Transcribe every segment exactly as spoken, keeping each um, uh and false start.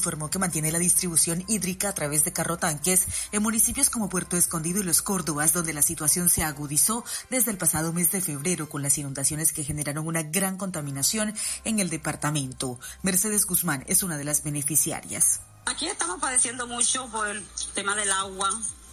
informó que mantiene la distribución hídrica a través de carrotanques en municipios como Puerto Escondido y Los Córdobas, donde la situación se agudizó desde el pasado mes de febrero con las inundaciones que generaron una gran contaminación en el departamento. Mercedes Guzmán es una de las beneficiarias. Aquí estamos padeciendo mucho por el tema del agua,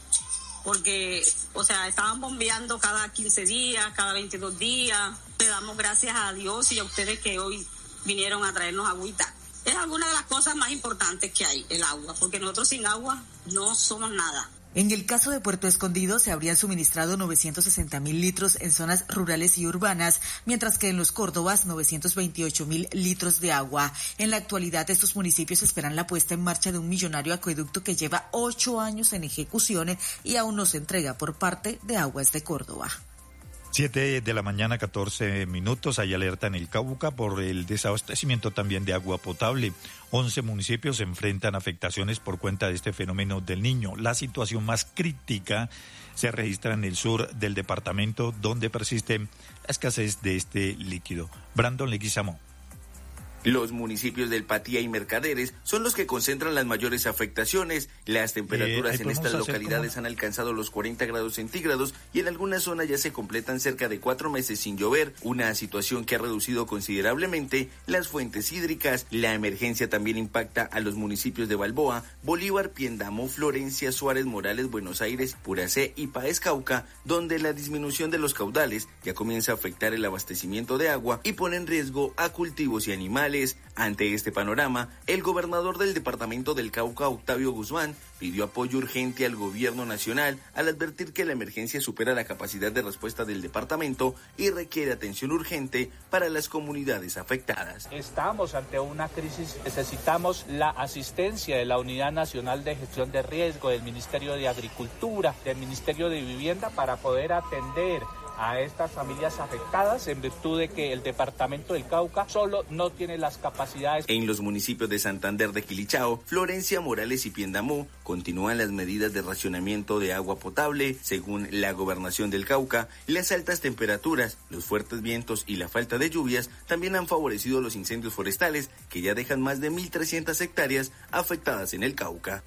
porque, o sea, estaban bombeando cada quince días, cada veintidós días. Le damos gracias a Dios y a ustedes que hoy vinieron a traernos agüita. Es alguna de las cosas más importantes que hay, el agua, porque nosotros sin agua no somos nada. En el caso de Puerto Escondido se habrían suministrado novecientos sesenta mil litros en zonas rurales y urbanas, mientras que en Los Córdobas novecientos veintiocho mil litros de agua. En la actualidad estos municipios esperan la puesta en marcha de un millonario acueducto que lleva ocho años en ejecución y aún no se entrega por parte de Aguas de Córdoba. Siete de la mañana, catorce minutos, hay alerta en el Cauca por el desabastecimiento también de agua potable. Once municipios se enfrentan afectaciones por cuenta de este fenómeno del Niño. La situación más crítica se registra en el sur del departamento, donde persiste la escasez de este líquido. Brandon Leguizamo. Los municipios del Patía y Mercaderes son los que concentran las mayores afectaciones. Las temperaturas eh, en estas localidades como... han alcanzado los cuarenta grados centígrados y en algunas zonas ya se completan cerca de cuatro meses sin llover, una situación que ha reducido considerablemente las fuentes hídricas. La emergencia también impacta a los municipios de Balboa, Bolívar, Piendamó, Florencia, Suárez, Morales, Buenos Aires, Puracé y Páez Cauca, donde la disminución de los caudales ya comienza a afectar el abastecimiento de agua y pone en riesgo a cultivos y animales. Ante este panorama, el gobernador del departamento del Cauca, Octavio Guzmán, pidió apoyo urgente al gobierno nacional al advertir que la emergencia supera la capacidad de respuesta del departamento y requiere atención urgente para las comunidades afectadas. Estamos ante una crisis, necesitamos la asistencia de la Unidad Nacional de Gestión de Riesgo, del Ministerio de Agricultura, del Ministerio de Vivienda para poder atender a estas familias afectadas en virtud de que el departamento del Cauca solo no tiene las capacidades. En los municipios de Santander de Quilichao, Florencia, Morales y Piendamó continúan las medidas de racionamiento de agua potable. Según la gobernación del Cauca, las altas temperaturas, los fuertes vientos y la falta de lluvias también han favorecido los incendios forestales que ya dejan más de mil trescientas hectáreas afectadas en el Cauca.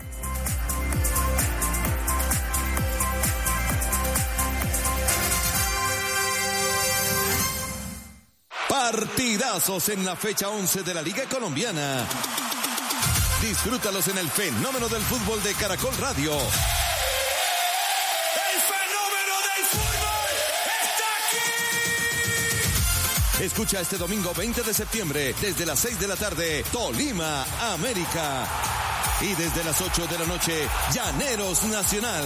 Partidazos en la fecha once de la Liga Colombiana. Disfrútalos en el fenómeno del fútbol de Caracol Radio. El fenómeno del fútbol está aquí. Escucha este domingo veinte de septiembre desde las seis de la tarde, Tolima, América. Y desde las ocho de la noche, Llaneros Nacional.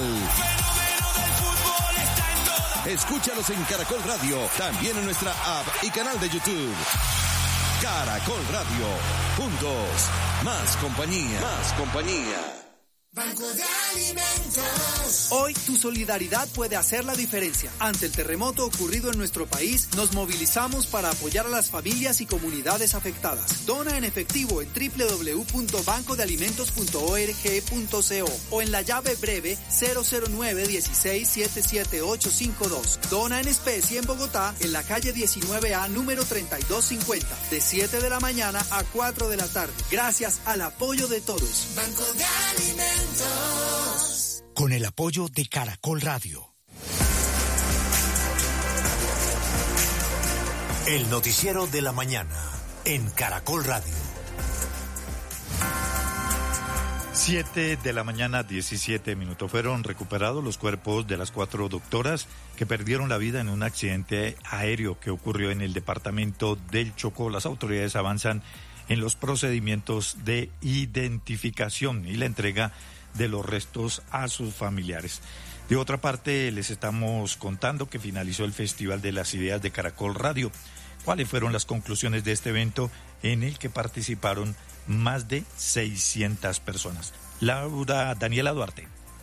Escúchalos en Caracol Radio, también en nuestra app y canal de YouTube. Caracol Radio, juntos, más compañía, más compañía. Banco de Alimentos. Hoy tu solidaridad puede hacer la diferencia. Ante el terremoto ocurrido en nuestro país, nos movilizamos para apoyar a las familias y comunidades afectadas. Dona en efectivo en doble u doble u doble u punto banco de alimentos punto org punto co o en la llave breve cero cero nueve uno seis siete siete ocho cinco dos. Dona en especie en Bogotá, en la calle diecinueve A, número treinta y dos cincuenta, de siete de la mañana a cuatro de la tarde. Gracias al apoyo de todos. Banco de Alimentos. Con el apoyo de Caracol Radio. El noticiero de la mañana en Caracol Radio. Siete de la mañana, diecisiete minutos. Fueron recuperados los cuerpos de las cuatro doctoras que perdieron la vida en un accidente aéreo que ocurrió en el departamento del Chocó. Las autoridades avanzan en los procedimientos de identificación y la entrega de los restos a sus familiares. De otra parte, les estamos contando que finalizó el Festival de las Ideas de Caracol Radio. ¿Cuáles fueron las conclusiones de este evento en el que participaron más de seiscientas personas? Laura Daniela Duarte.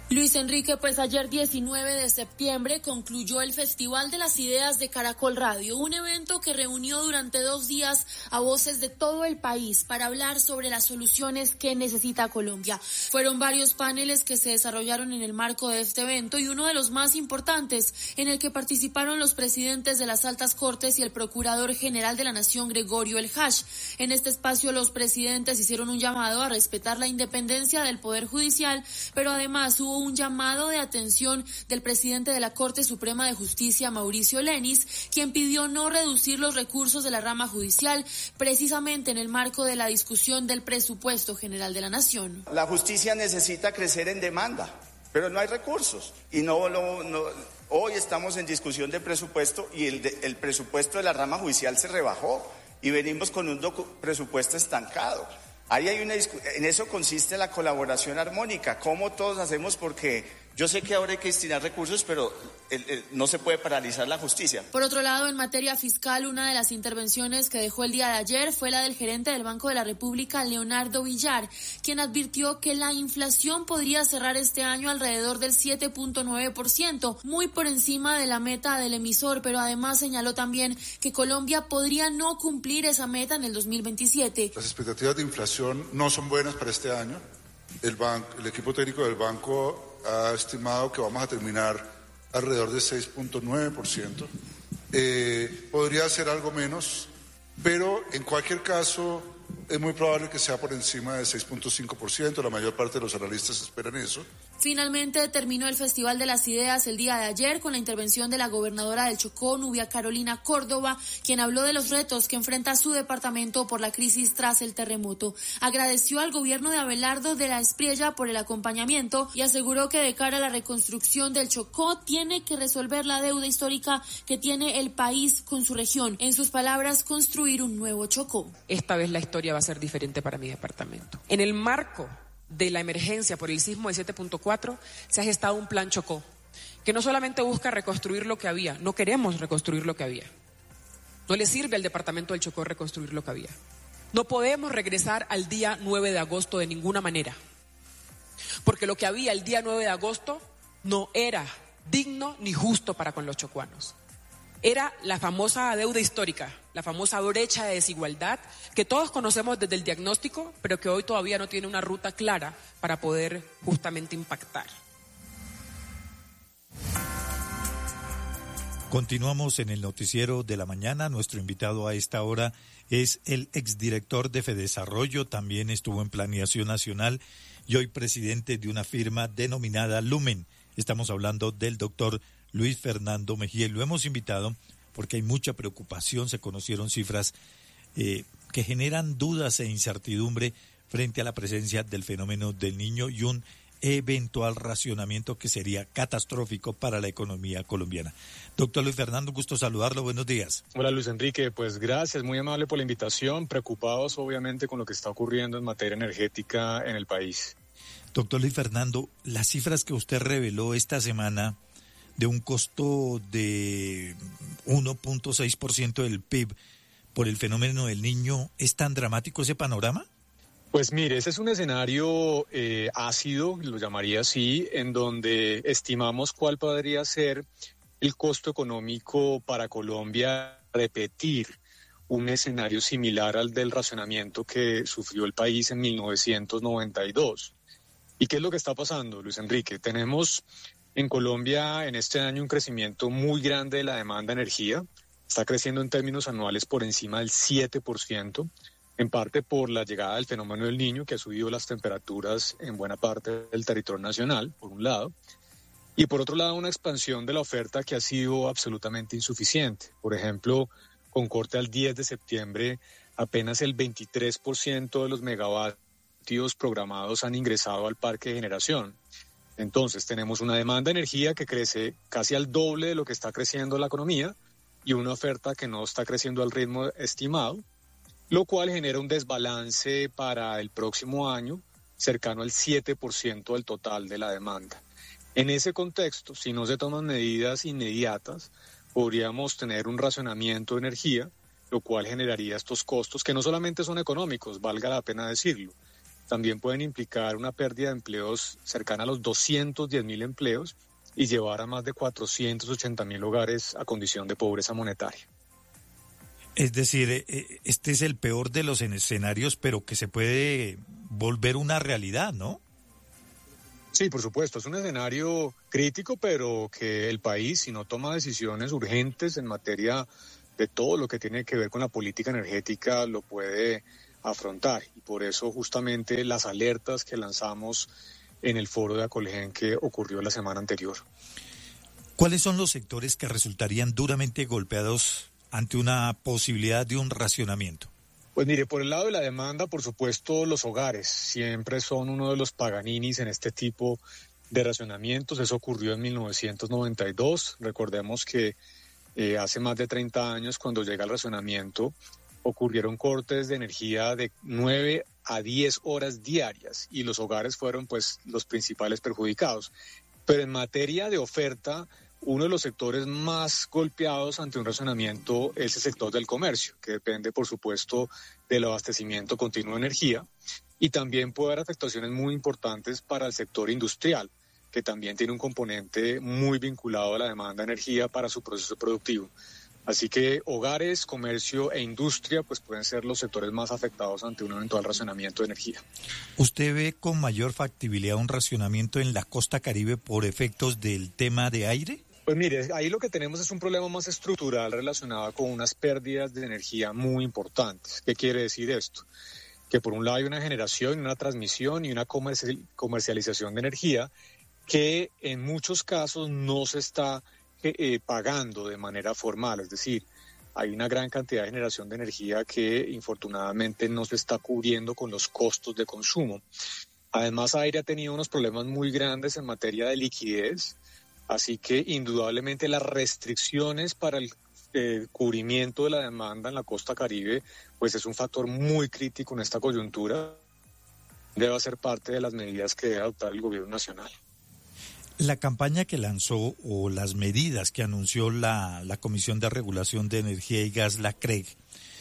Luis Enrique, pues ayer diecinueve de septiembre concluyó el Festival de las Ideas de Caracol Radio, un evento que reunió durante dos días a voces de todo el país para hablar sobre las soluciones que necesita Colombia. Fueron varios paneles que se desarrollaron en el marco de este evento y uno de los más importantes en el que participaron los presidentes de las altas cortes y el procurador general de la Nación, Gregorio El Hash. En este espacio los presidentes hicieron un llamado a respetar la independencia del Poder Judicial, pero además hubo un llamado de atención del presidente de la Corte Suprema de Justicia, Mauricio Lenis, quien pidió no reducir los recursos de la rama judicial, precisamente en el marco de la discusión del presupuesto general de la Nación. La justicia necesita crecer en demanda, pero no hay recursos. Y no, no, no hoy estamos en discusión de presupuesto y el, de, el presupuesto de la rama judicial se rebajó y venimos con un docu- presupuesto estancado. Ahí hay una discu- en eso consiste la colaboración armónica, cómo todos hacemos, porque yo sé que ahora hay que destinar recursos, pero el, el, no se puede paralizar la justicia. Por otro lado, en materia fiscal, una de las intervenciones que dejó el día de ayer fue la del gerente del Banco de la República, Leonardo Villar, quien advirtió que la inflación podría cerrar este año alrededor del siete punto nueve por ciento, muy por encima de la meta del emisor, pero además señaló también que Colombia podría no cumplir esa meta en el dos mil veintisiete. Las expectativas de inflación no son buenas para este año. El, banco, el equipo técnico del banco ha estimado que vamos a terminar alrededor de seis punto nueve por ciento. Eh, podría ser algo menos, pero en cualquier caso es muy probable que sea por encima de seis punto cinco por ciento. La mayor parte de los analistas esperan eso. Finalmente terminó el Festival de las Ideas el día de ayer con la intervención de la gobernadora del Chocó, Nubia Carolina Córdoba, quien habló de los retos que enfrenta su departamento por la crisis tras el terremoto. Agradeció al gobierno de Abelardo de la Espriella por el acompañamiento y aseguró que de cara a la reconstrucción del Chocó tiene que resolver la deuda histórica que tiene el país con su región. En sus palabras, construir un nuevo Chocó. Esta vez la historia va a ser diferente para mi departamento. En el marco de la emergencia por el sismo de siete punto cuatro, se ha gestado un plan Chocó, que no solamente busca reconstruir lo que había, no queremos reconstruir lo que había. No le sirve al departamento del Chocó reconstruir lo que había. No podemos regresar al día nueve de agosto de ninguna manera, porque lo que había el día nueve de agosto no era digno ni justo para con los chocuanos. Era la famosa deuda histórica, la famosa brecha de desigualdad que todos conocemos desde el diagnóstico, pero que hoy todavía no tiene una ruta clara para poder justamente impactar. Continuamos en el noticiero de la mañana. Nuestro invitado a esta hora es el exdirector de Fedesarrollo, también estuvo en Planeación Nacional y hoy presidente de una firma denominada Lumen. Estamos hablando del doctor Luis Fernando Mejía, y lo hemos invitado porque hay mucha preocupación. Se conocieron cifras eh, que generan dudas e incertidumbre frente a la presencia del fenómeno del Niño y un eventual racionamiento que sería catastrófico para la economía colombiana. Doctor Luis Fernando, gusto saludarlo, buenos días. Hola Luis Enrique, pues gracias, muy amable por la invitación, preocupados obviamente con lo que está ocurriendo en materia energética en el país. Doctor Luis Fernando, las cifras que usted reveló esta semana de un costo de uno punto seis por ciento del P I B por el fenómeno del Niño, ¿es tan dramático ese panorama? Pues mire, ese es un escenario eh, ácido, lo llamaría así, en donde estimamos cuál podría ser el costo económico para Colombia repetir un escenario similar al del racionamiento que sufrió el país en mil novecientos noventa y dos. ¿Y qué es lo que está pasando, Luis Enrique? Tenemos en Colombia en este año un crecimiento muy grande de la demanda de energía. Está creciendo en términos anuales por encima del siete por ciento, en parte por la llegada del fenómeno del Niño, que ha subido las temperaturas en buena parte del territorio nacional, por un lado, y por otro lado una expansión de la oferta que ha sido absolutamente insuficiente. Por ejemplo, con corte al diez de septiembre, apenas el veintitrés por ciento de los megavatios programados han ingresado al parque de generación. Entonces tenemos una demanda de energía que crece casi al doble de lo que está creciendo la economía y una oferta que no está creciendo al ritmo estimado, lo cual genera un desbalance para el próximo año cercano al siete por ciento del total de la demanda. En ese contexto, si no se toman medidas inmediatas, podríamos tener un racionamiento de energía, lo cual generaría estos costos que no solamente son económicos, valga la pena decirlo, también pueden implicar una pérdida de empleos cercana a los doscientos diez mil empleos y llevar a más de cuatrocientos ochenta mil hogares a condición de pobreza monetaria. Es decir, este es el peor de los escenarios, pero que se puede volver una realidad, ¿no? Sí, por supuesto, es un escenario crítico, pero que el país, si no toma decisiones urgentes en materia de todo lo que tiene que ver con la política energética, lo puede afrontar. Y por eso justamente las alertas que lanzamos en el foro de Acolgen que ocurrió la semana anterior. ¿Cuáles son los sectores que resultarían duramente golpeados ante una posibilidad de un racionamiento? Pues mire, por el lado de la demanda, por supuesto, los hogares siempre son uno de los paganinis en este tipo de racionamientos. Eso ocurrió en mil novecientos noventa y dos. Recordemos que eh, hace más de treinta años, cuando llega el racionamiento, ocurrieron cortes de energía de nueve a diez horas diarias y los hogares fueron pues los principales perjudicados. Pero en materia de oferta, uno de los sectores más golpeados ante un racionamiento es el sector del comercio, que depende, por supuesto, del abastecimiento continuo de energía, y también puede haber afectaciones muy importantes para el sector industrial, que también tiene un componente muy vinculado a la demanda de energía para su proceso productivo. Así que hogares, comercio e industria pues pueden ser los sectores más afectados ante un eventual racionamiento de energía. ¿Usted ve con mayor factibilidad un racionamiento en la costa Caribe por efectos del tema de aire? Pues mire, ahí lo que tenemos es un problema más estructural relacionado con unas pérdidas de energía muy importantes. ¿Qué quiere decir esto? Que por un lado hay una generación, una transmisión y una comercialización de energía que en muchos casos no se está eh, pagando de manera formal. Es decir, hay una gran cantidad de generación de energía que infortunadamente no se está cubriendo con los costos de consumo. Además, Aire ha tenido unos problemas muy grandes en materia de liquidez. Así que indudablemente las restricciones para el eh, cubrimiento de la demanda en la costa Caribe pues es un factor muy crítico en esta coyuntura. Debe ser parte de las medidas que debe adoptar el gobierno nacional. La campaña que lanzó o las medidas que anunció la, la Comisión de Regulación de Energía y Gas, la C R E G,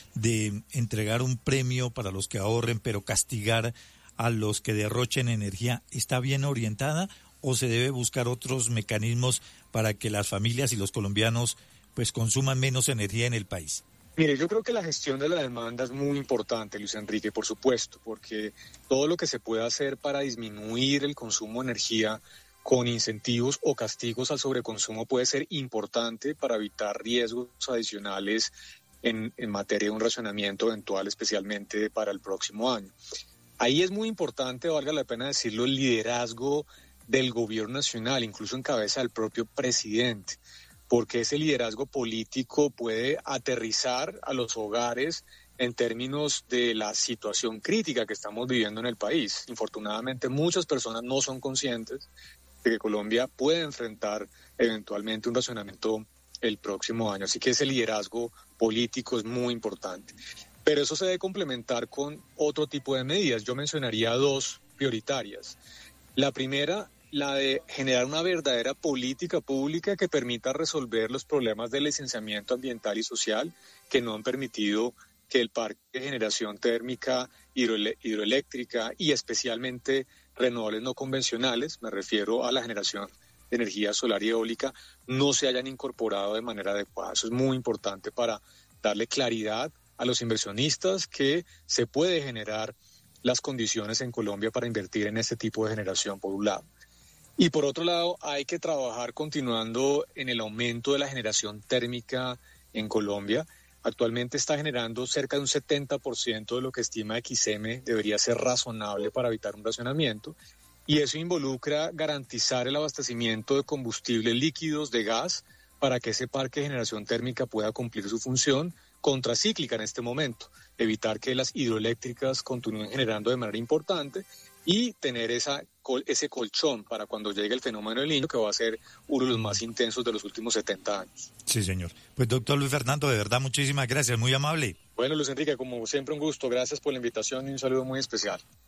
de entregar un premio para los que ahorren pero castigar a los que derrochen energía, ¿está bien orientada? ¿O se debe buscar otros mecanismos para que las familias y los colombianos pues consuman menos energía en el país? Mire, yo creo que la gestión de la demanda es muy importante, Luis Enrique, por supuesto, porque todo lo que se pueda hacer para disminuir el consumo de energía con incentivos o castigos al sobreconsumo puede ser importante para evitar riesgos adicionales en, en materia de un racionamiento eventual, especialmente para el próximo año. Ahí es muy importante, valga la pena decirlo, el liderazgo del gobierno nacional, incluso en cabeza del propio presidente, porque ese liderazgo político puede aterrizar a los hogares en términos de la situación crítica que estamos viviendo en el país. Infortunadamente, muchas personas no son conscientes de que Colombia puede enfrentar eventualmente un racionamiento el próximo año. Así que ese liderazgo político es muy importante. Pero eso se debe complementar con otro tipo de medidas. Yo mencionaría dos prioritarias. La primera, la de generar una verdadera política pública que permita resolver los problemas de licenciamiento ambiental y social que no han permitido que el parque de generación térmica, hidroele- hidroeléctrica y especialmente renovables no convencionales, me refiero a la generación de energía solar y eólica, no se hayan incorporado de manera adecuada. Eso es muy importante para darle claridad a los inversionistas que se puede generar las condiciones en Colombia para invertir en este tipo de generación, por un lado. Y por otro lado, hay que trabajar continuando en el aumento de la generación térmica en Colombia. Actualmente está generando cerca de un setenta por ciento de lo que estima X M debería ser razonable para evitar un racionamiento. Y eso involucra garantizar el abastecimiento de combustibles líquidos, de gas, para que ese parque de generación térmica pueda cumplir su función contracíclica en este momento, evitar que las hidroeléctricas continúen generando de manera importante y tener esa, ese colchón para cuando llegue el fenómeno del Niño, que va a ser uno de los más intensos de los últimos setenta años. Sí, señor. Pues doctor Luis Fernando, de verdad, muchísimas gracias, muy amable. Bueno, Luis Enrique, como siempre un gusto, gracias por la invitación y un saludo muy especial.